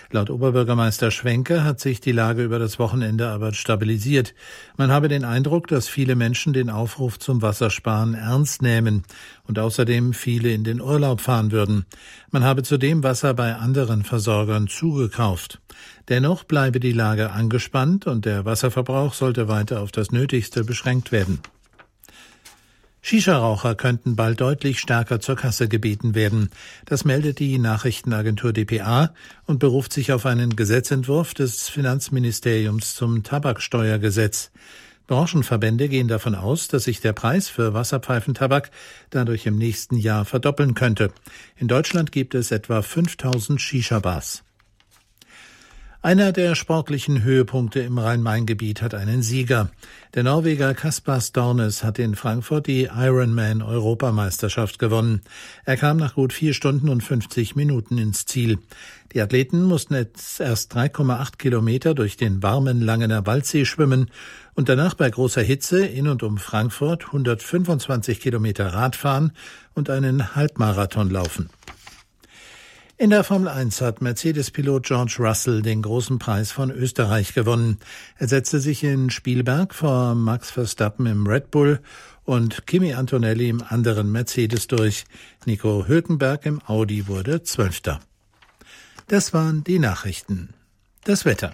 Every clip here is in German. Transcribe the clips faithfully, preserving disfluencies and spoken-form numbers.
Laut Oberbürgermeister Schwenke hat sich die Lage über das Wochenende aber stabilisiert. Man habe den Eindruck, dass viele Menschen den Aufruf zum Wassersparen ernst nehmen und außerdem viele in den Urlaub fahren würden. Man habe zudem Wasser bei anderen Versorgern zugekauft. Dennoch bleibe die Lage angespannt und der Wasserverbrauch sollte weiter auf das Nötigste beschränkt werden. Shisha-Raucher könnten bald deutlich stärker zur Kasse gebeten werden. Das meldet die Nachrichtenagentur d p a und beruft sich auf einen Gesetzentwurf des Finanzministeriums zum Tabaksteuergesetz. Branchenverbände gehen davon aus, dass sich der Preis für Wasserpfeifentabak dadurch im nächsten Jahr verdoppeln könnte. In Deutschland gibt es etwa fünftausend Shisha-Bars. Einer der sportlichen Höhepunkte im Rhein-Main-Gebiet hat einen Sieger. Der Norweger Kaspar Stornes hat in Frankfurt die Ironman-Europameisterschaft gewonnen. Er kam nach gut vier Stunden und fünfzig Minuten ins Ziel. Die Athleten mussten jetzt erst drei Komma acht Kilometer durch den warmen Langener Waldsee schwimmen und danach bei großer Hitze in und um Frankfurt hundertfünfundzwanzig Kilometer Rad fahren und einen Halbmarathon laufen. In der Formel eins hat Mercedes-Pilot George Russell den großen Preis von Österreich gewonnen. Er setzte sich in Spielberg vor Max Verstappen im Red Bull und Kimi Antonelli im anderen Mercedes durch. Nico Hülkenberg im Audi wurde Zwölfter. Das waren die Nachrichten. Das Wetter.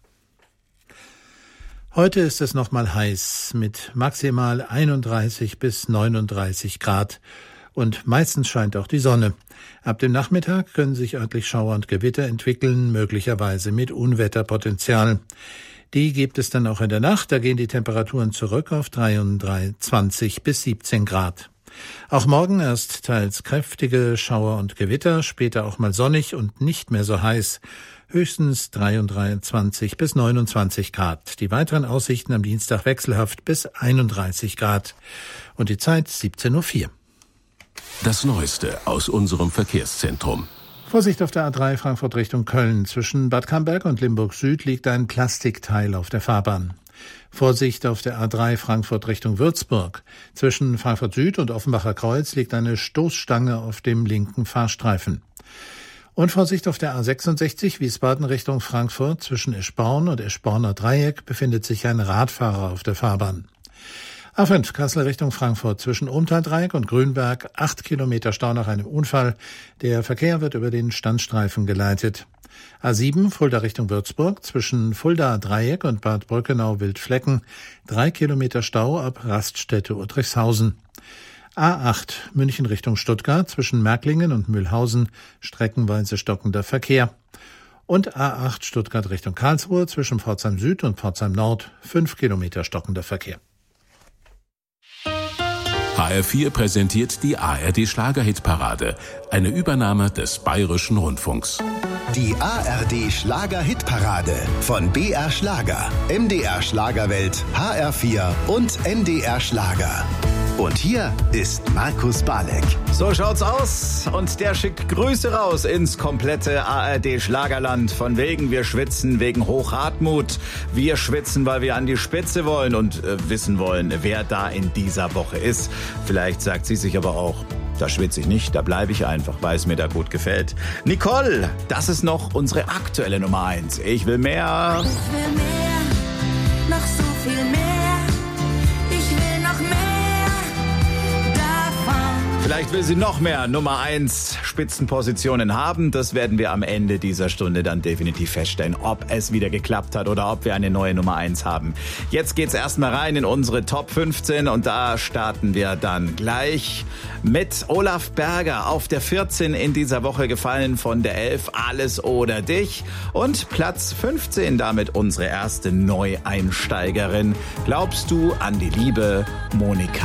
Heute ist es nochmal heiß mit maximal einunddreißig bis neununddreißig Grad. Und meistens scheint auch die Sonne. Ab dem Nachmittag können sich örtlich Schauer und Gewitter entwickeln, möglicherweise mit Unwetterpotenzial. Die gibt es dann auch in der Nacht. Da gehen die Temperaturen zurück auf dreiundzwanzig bis siebzehn Grad. Auch morgen erst teils kräftige Schauer und Gewitter, später auch mal sonnig und nicht mehr so heiß. Höchstens dreiundzwanzig bis neunundzwanzig Grad. Die weiteren Aussichten am Dienstag wechselhaft bis einunddreißig Grad. Und die Zeit siebzehn Uhr vier. Das Neueste aus unserem Verkehrszentrum. Vorsicht auf der A drei Frankfurt Richtung Köln. Zwischen Bad Camberg und Limburg Süd liegt ein Plastikteil auf der Fahrbahn. Vorsicht auf der A drei Frankfurt Richtung Würzburg. Zwischen Frankfurt Süd und Offenbacher Kreuz liegt eine Stoßstange auf dem linken Fahrstreifen. Und Vorsicht auf der A sechsundsechzig Wiesbaden Richtung Frankfurt. Zwischen Eschborn und Eschborner Dreieck befindet sich ein Radfahrer auf der Fahrbahn. A fünf Kassel Richtung Frankfurt zwischen Umtaldreieck und Grünberg, acht Kilometer Stau nach einem Unfall. Der Verkehr wird über den Standstreifen geleitet. A sieben Fulda Richtung Würzburg zwischen Fulda Dreieck und Bad Brückenau Wildflecken, drei Kilometer Stau ab Raststätte Uttrichshausen. A acht München Richtung Stuttgart zwischen Märklingen und Mühlhausen, streckenweise stockender Verkehr. Und A acht Stuttgart Richtung Karlsruhe zwischen Pforzheim Süd und Pforzheim Nord, fünf Kilometer stockender Verkehr. H R vier präsentiert die A R D Schlager-Hitparade, eine Übernahme des Bayerischen Rundfunks. Die A R D Schlager-Hitparade von B R Schlager, M D R Schlagerwelt, H R vier und N D R Schlager. Und hier ist Markus Balek. So schaut's aus und der schickt Grüße raus ins komplette A R D Schlagerland. Von wegen, wir schwitzen wegen Hochhartmut. Wir schwitzen, weil wir an die Spitze wollen und äh, wissen wollen, wer da in dieser Woche ist. Vielleicht sagt sie sich aber auch, da schwitze ich nicht, da bleibe ich einfach, weil es mir da gut gefällt. Nicole, das ist noch unsere aktuelle Nummer eins. Ich will mehr. Ich will mehr, noch so viel mehr. Ich will noch mehr. Vielleicht will sie noch mehr Nummer eins Spitzenpositionen haben. Das werden wir am Ende dieser Stunde dann definitiv feststellen, ob es wieder geklappt hat oder ob wir eine neue Nummer eins haben. Jetzt geht's erstmal rein in unsere Top fünfzehn und da starten wir dann gleich mit Olaf Berger auf der vierzehn in dieser Woche gefallen von der elf Alles oder Dich und Platz fünfzehn damit unsere erste Neueinsteigerin. Glaubst du an die Liebe, Monika?